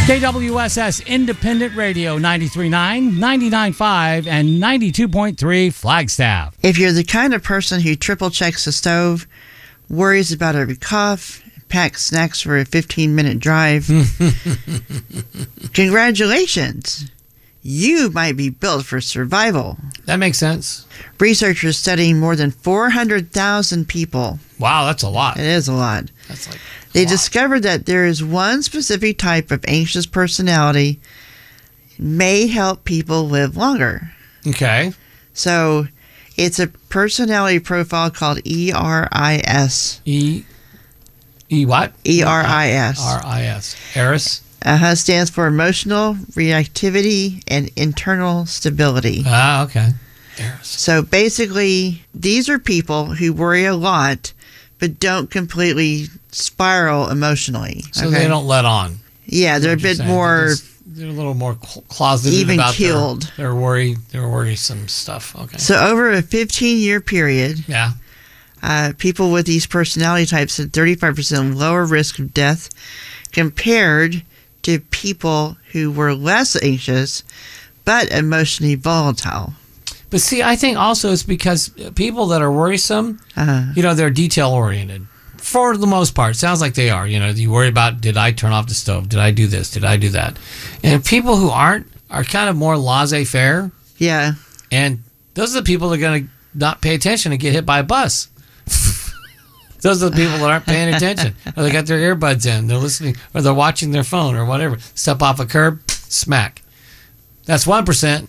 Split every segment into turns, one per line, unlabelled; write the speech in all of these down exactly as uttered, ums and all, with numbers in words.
K W S S Independent Radio ninety-three point nine, ninety-nine point five, and ninety-two point three Flagstaff.
If you're the kind of person who triple checks the stove, worries about every cough, packs snacks for a fifteen-minute drive, congratulations. You might be built for survival.
That makes sense.
Researchers studying more than four hundred thousand people.
Wow, that's a lot.
It is a lot.
That's like
They
lot.
discovered that there is one specific type of anxious personality may help people live longer.
Okay.
So it's a personality profile called E R I S.
E E what?
E R I S.
R I S. Eris?
Uh-huh, stands for emotional reactivity and internal stability.
Ah, okay. Eris.
So basically, these are people who worry a lot but don't completely spiral emotionally.
So
okay?
they don't let on.
Yeah, they're a bit more...
They're, just, they're a little more closeted
even
about
killed.
Their, their worry, their worrisome stuff. Okay.
So over a fifteen-year period,
yeah,
uh, people with these personality types had thirty-five percent lower risk of death compared to people who were less anxious but emotionally volatile.
But see, I think also it's because people that are worrisome,
uh-huh.
you know, they're detail-oriented. For the most part, sounds like they are. You know, you worry about, did I turn off the stove? Did I do this? Did I do that? And people who aren't are kind of more laissez-faire.
Yeah.
And those are the people that are going to not pay attention and get hit by a bus. Those are the people that aren't paying attention. Or they got their earbuds in, they're listening, or they're watching their phone or whatever. Step off a curb, smack. That's one percent.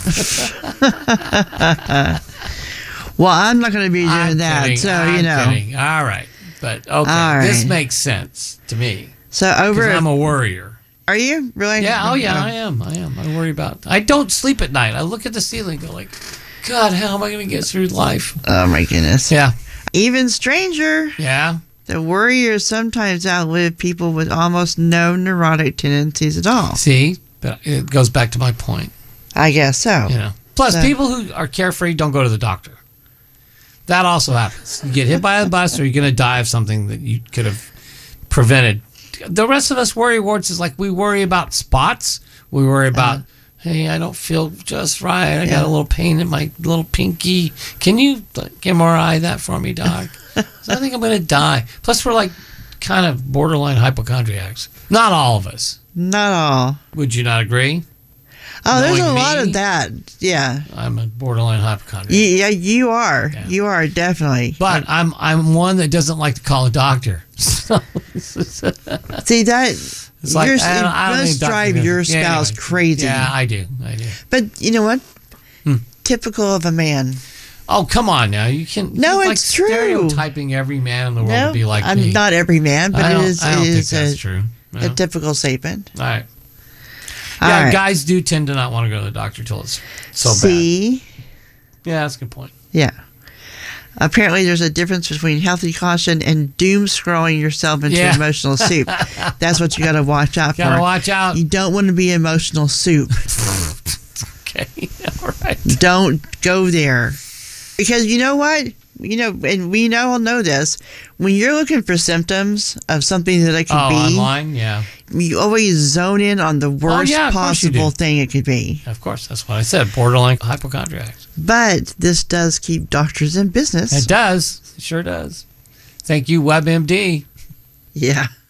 Well, I'm not going to be doing
I'm
that,
kidding.
so,
I'm
you know.
Kidding. All right. But, okay,
right.
This makes sense to me.
So over...
I'm a worrier.
Are you? Really?
Yeah, oh yeah, I am. I am. I worry about... I don't sleep at night. I look at the ceiling and go like, God, how am I going to get through life?
Oh, my goodness.
Yeah.
Even stranger.
Yeah.
The worriers sometimes outlive people with almost no neurotic tendencies at all.
See? But it goes back to my point.
I guess so.
You know. Plus,
so.
people who are carefree don't go to the doctor. That also happens. You get hit by a bus or you're going to die of something that you could have prevented. The rest of us worry warts is like we worry about spots. We worry about, uh, hey, I don't feel just right. I yeah. got a little pain in my little pinky. Can you M R I that for me, doc? So I think I'm going to die. Plus, we're like kind of borderline hypochondriacs. Not all of us.
Not all.
Would you not agree?
Oh,
Knowing
there's a
me,
lot of that. Yeah.
I'm a borderline hypochondriac.
Yeah, you are.
Yeah.
You are, definitely.
But I'm I'm one that doesn't like to call a doctor. So,
see, that
it's like,
you're,
I don't, I don't
it must drive
doctor,
your
yeah,
spouse
anyway.
crazy.
Yeah, I do. I do.
But you know what?
Hmm.
Typical of a man.
Oh, come on now. You can
No,
you're
it's
like
true.
Stereotyping every man in the world
No,
to be like
I'm
me.
not every man, but
I
it
don't,
is,
I don't
it
think
is
that's
a,
true. No.
a typical statement.
All right.
All
yeah,
right.
guys do tend to not want to go to the doctor till it's so
See?
bad. Yeah, that's a good point.
Yeah. Apparently, there's a difference between healthy caution and doom scrolling yourself into
yeah.
emotional soup. That's what you got to watch out
gotta
for.
watch out.
You don't want to be emotional soup.
Okay, all right.
Don't go there. Because you know what? You know, and we know all know this. When you're looking for symptoms of something that it could
oh,
be,
online, yeah.
you always zone in on the worst
oh, yeah,
possible thing it could be.
Of course, that's what I said. Borderline hypochondriacs.
But this does keep doctors in business.
It does. It sure does. Thank you, WebMD.
Yeah.